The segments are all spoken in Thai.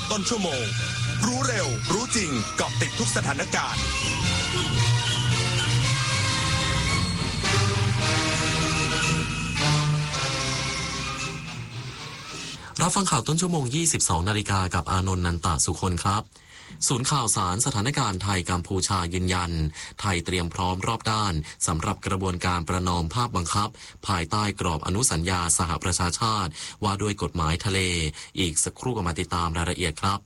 ต้นชั่วโมงรู้เร็วรู้จริงเกาะติดทุกสถานการณ์รับฟังข่าวต้นชั่วโมง 22 นาฬิกากับอานนท์ นันตะสุคนครับศูนย์ข่าวสารสถานการณ์ไทยกัมพูชายืนยันไทยเตรียมพร้อมรอบด้านสำหรับกระบวนการประนอมภาคบังคับภายใต้กรอบอนุสัญญาสหประชาชาติว่าด้วยกฎหมายทะเลอีกสักครู่ก็มาติดตามรายละเอียดครับ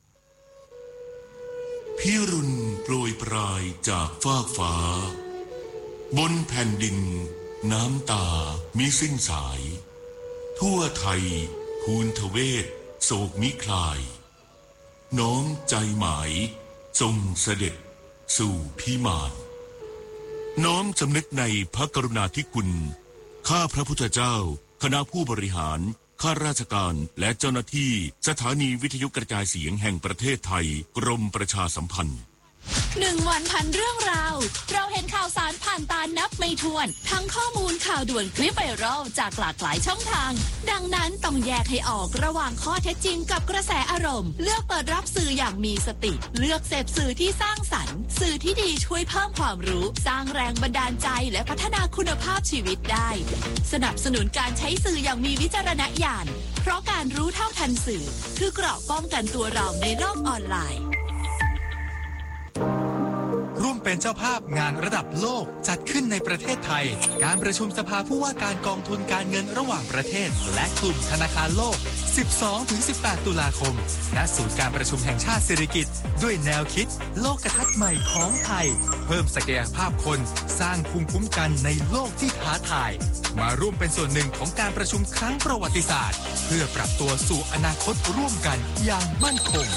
พิรุณโปรยปลายจากฟากฟ้าบนแผ่นดินน้ำตามิสิ้นสายทั่วไทยภูนทเวศโศกมิคลายน้อมใจหมายทรงเสด็จสู่พิมานน้อมสำนึกในพระกรุณาธิคุณข้าพระพุทธเจ้าคณะผู้บริหารข้าราชการและเจ้าหน้าที่สถานีวิทยุกระจายเสียงแห่งประเทศไทยกรมประชาสัมพันธ์ 1 วันพันเรื่องราวเราเห็นข่าวสารผ่านตานับไม่ถ้วนทั้งข้อมูลข่าวด่วนคลิปไวรัลจากหลากหลายช่องทางดังนั้นต้องแยกให้ออกระหว่างข้อเท็จจริงกับกระแสอารมณ์เลือกเปิดรับสื่ออย่างมีสติเลือกเสพสื่อที่สร้างสรรค์สื่อที่ดีช่วยเพิ่มความรู้สร้างแรงบันดาลใจและพัฒนาคุณภาพชีวิตได้สนับสนุนการใช้สื่ออย่างมีวิจารณญาณเพราะการรู้เท่าทันสื่อคือเกราะป้องกันตัวเราในโลกออนไลน์ร่วมเป็นเจ้าภาพงานระดับโลกจัดขึ้นในประเทศไทยการประชุมสภาผู้ว่าการกองทุนการเงินระหว่างประเทศและกลุ่มธนาคารโลก 12-18 ตุลาคมณศูนย์การประชุมแห่งชาติสิริกิติ์ด้วยแนวคิดโลกทัศน์ใหม่ของไทยเพิ่มศักยภาพคนสร้างภูมิคุ้มกันในโลกที่ท้าทายมาร่วมเป็นส่วนหนึ่งของการประชุมครั้งประวัติศาสตร์เพื่อปรับตัวสู่อนาคตร่วมกันอย่างมั่นคง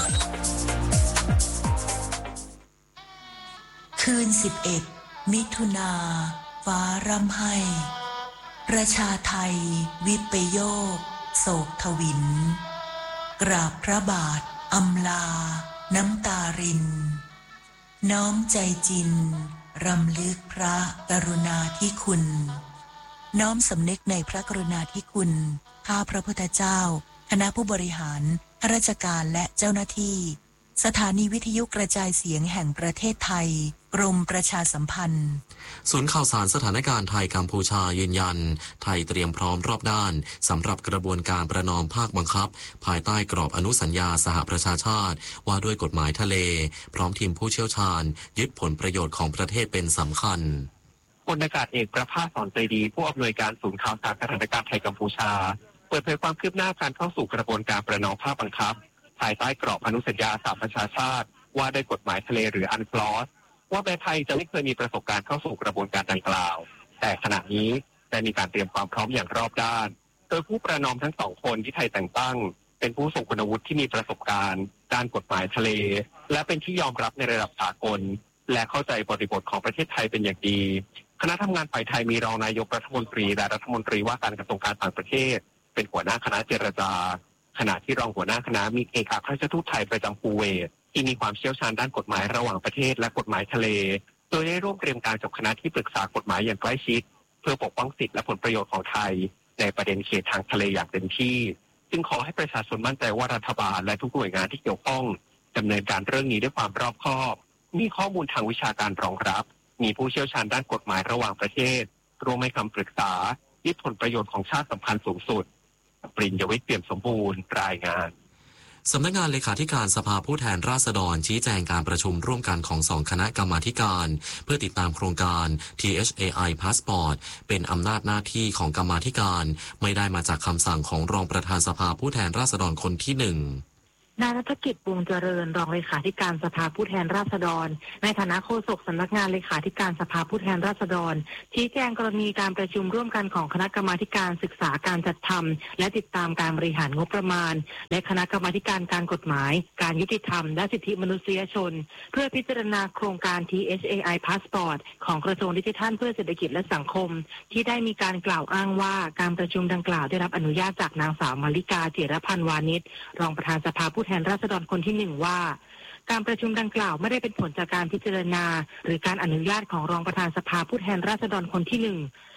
คืน11 มิถุนาฟ้าร่ำไห้ประชาไทยวิปโยคโศกทวินกราบพระบาทอำลาน้ำตารินน้อมใจจินรำลึกพระกรุณาธิคุณน้อมสำนึกในพระกรุณาธิคุณข้าพระพุทธเจ้าคณะผู้บริหารข้าราชการและเจ้าหน้าที่สถานีวิทยุกระจายเสียงแห่งประเทศไทยกรมประชาสัมพันธ์ศูนย์ข่าวสารสถานการณ์ไทยกัมพูชายืนยันไทยเตรียมพร้อมรอบด้านสำหรับกระบวนการประนอมภาคบังคับภายใต้กรอบอนุสัญญาสหประชาชาติว่าด้วยกฎหมายทะเลพร้อมทีมผู้เชี่ยวชาญยึดผลประโยชน์ของประเทศเป็นสำคัญพลอากาศเอกประภาส สอนใจดีผู้อำนวยการศูนย์ข่าวสารสถานการณ์ไทยกัมพูชาเปิดเผยความคืบหน้าการเข้าสู่กระบวนการประนอมภาคบังคับภายใต้กรอบอนุสัญญาสหประชาชาติว่าด้วยกฎหมายทะเลหรืออันคลอสว่าแม้ไทยจะไม่เคยมีประสบการณ์เข้าสู่กระบวนการดังกล่าวแต่ขณะนี้ได้มีการเตรียมความพร้อมอย่างรอบด้านโดยผู้ประนอมทั้งสองคนที่ไทยแต่งตั้งเป็นผู้ทรงคุณวุฒิที่มีประสบการณ์ด้านกฎหมายทะเลและเป็นที่ยอมรับในระดับสากลและเข้าใจบริบทของประเทศไทยเป็นอย่างดีคณะทำงานฝ่ายไทยมีรองนายกรัฐมนตรีและรัฐมนตรีว่าการกระทรวงการต่างประเทศเป็นหัวหน้าคณะเจรจาขณะที่รองหัวหน้าคณะมีเอกอัครราชทูตไทยประจำคูเวตที่มีความเชี่ยวชาญด้านกฎหมายระหว่างประเทศและกฎหมายทะเลโดยได้ร่วมเตรียมการกับคณะที่ปรึกษากฎหมายอย่างใกล้ชิดเพื่อปกป้องสิทธิและผลประโยชน์ของไทยในประเด็นเขตทางทะเลอย่างเต็มที่จึงขอให้ประชาชนมั่นใจว่ารัฐบาลและทุกหน่วยงานที่เกี่ยวข้องดำเนินการเรื่องนี้ด้วยความรอบคอบมีข้อมูลทางวิชาการรองรับมีผู้เชี่ยวชาญด้านกฎหมายระหว่างประเทศร่วมให้คำปรึกษายึดผลประโยชน์ของชาติสำคัญสูงสุดปริญญวิทย์เปี่ยมสมบูรณ์รายงานสำนักงานเลขาธิการสภาผู้แทนราษฎรชี้แจงการประชุมร่วมกันของ2คณะกรรมาธิการเพื่อติดตามโครงการ THAI Passport เป็นอำนาจหน้าที่ของกรรมาธิการไม่ได้มาจากคำสั่งของรองประธานสภาผู้แทนราษฎรคนที่1 นายณัฐกิจ วงศ์เจริญรองเลขาธิการสภาผู้แทนราษฎรในฐานะโฆษกสำนักงานเลขาธิการสภาผู้แทนราษฎรชี้แจงกรณีการประชุมร่วมกันของคณะกรรมาการศึกษาการจัดทำและติดตามการบริหารงบประมาณและคณะกรรมาการการกฎหมายการยุติธรรมและสิทธิมนุษยชนเพื่อพิจารณาโครงการ THAI Passport ของกระทรวงดิจิทัลเพื่อเศรษฐกิจและสังคมที่ได้มีการกล่าวอ้างว่าการประชุมดังกล่าวได้รับอนุญาตจากนางสาวมาริกาจิรพันธ์วานิชรองประธานสภาผู้แทนราษฎรคนที่1ว่าการประชุมดังกล่าวไม่ได้เป็นผลจากการพิจารณาหรือการอนุญาตของรองประธานสภาผู้แทนราษฎรคนที่1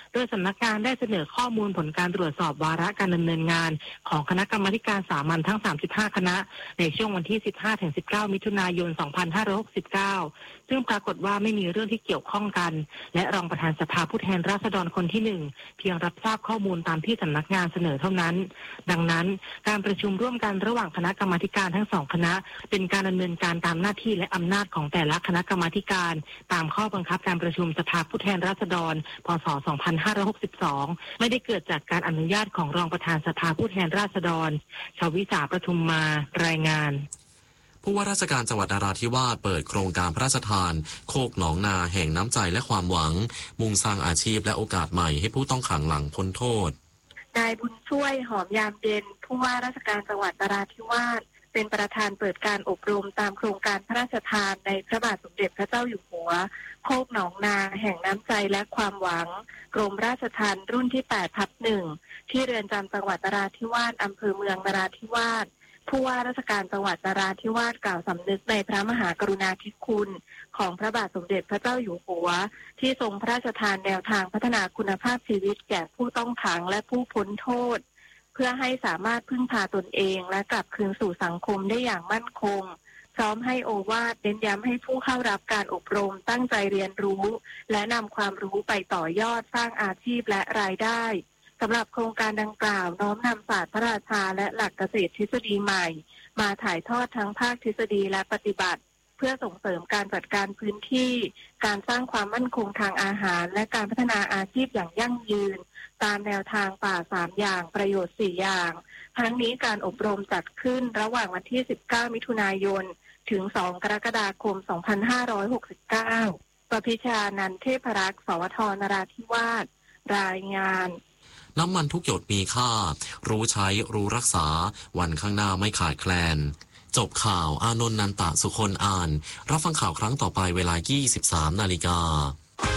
โดยสำนักงานได้เสนอข้อมูลผลการตรวจสอบวาระการดำเนินงานของคณะกรรมาการสามัญทั้ง35คณะในช่วงวันที่ 15-19 มิถุนายน 2569ซึ่งปรากฏว่าไม่มีเรื่องที่เกี่ยวข้องกันและรองประธานสภาผู้แทนราษฎรคนที่1เพียงรับทราบข้อมูลตามที่สำนักงานเสนอเท่านั้นดังนั้นการประชุมร่วมกันระหว่างคณะกรรมาการทั้ง2คณะเป็นการดำเนินการตามหน้าที่และอำนาจของแต่ละคณะกรรมาการตามข้อบังคับการประชุมสภาผู้แทนราษฎรพ.ศ. 2562ไม่ได้เกิดจากการอนุญาตของรองประธานสภาผู้แทนราษฎรชวิสาประทุมมารายงานผู้ว่าราชการจังหวัดนราธิวาสเปิดโครงการพระราชทานโคกหนองนาแห่งน้ำใจและความหวังมุ่งสร้างอาชีพและโอกาสใหม่ให้ผู้ต้องขังหลังพ้นโทษนายบุญช่วยหอมยามเย็นผู้ว่าราชการจังหวัดนราธิวาสเป็นประธานเปิดการอบรมตามโครงการพระราชทานในพระบาทสมเด็จพระเจ้าอยู่หัวโคกหนองนาแห่งน้ำใจและความหวังกรมราชทัณฑ์รุ่นที่ 8/1 ที่เรือนจำจังหวัดนราธิวาสอำเภอเมืองนราธิวาสผู้ว่าราชการจังหวัดนราธิวาสกล่าวสำนึกในพระมหากรุณาธิคุณของพระบาทสมเด็จพระเจ้าอยู่หัวที่ทรงพระราชทานแนวทางพัฒนาคุณภาพชีวิตแก่ผู้ต้องขังและผู้พ้นโทษเพื่อให้สามารถพึ่งพาตนเองและกลับคืนสู่สังคมได้อย่างมั่นคงพร้อมให้โอวาทเน้นย้ำให้ผู้เข้ารับการอบรมตั้งใจเรียนรู้และนำความรู้ไปต่อยอดสร้างอาชีพและรายได้สำหรับโครงการดังกล่าวน้อมนำศาสตร์พระราชาและหลักเกษตรทฤษฎีใหม่มาถ่ายทอดทั้งภาคทฤษฎีและปฏิบัติเพื่อส่งเสริมการจัดการพื้นที่การสร้างความมั่นคงทางอาหารและการพัฒนาอาชีพอย่างยั่งยืนตามแนวทางป่า3อย่างประโยชน์4อย่างทั้งนี้การอบรมจัดขึ้นระหว่างวันที่19มิถุนายนถึง2กรกฎาคม2569ประพิชานันท์เทพรักษ์สวทนราธิวาสรายงานน้ำมันทุกหยดมีค่ารู้ใช้รู้รักษาวันข้างหน้าไม่ขาดแคลนจบข่าวอานนท์นันตะสุคนอ่านรับฟังข่าวครั้งต่อไปเวลา 23 นาฬิกา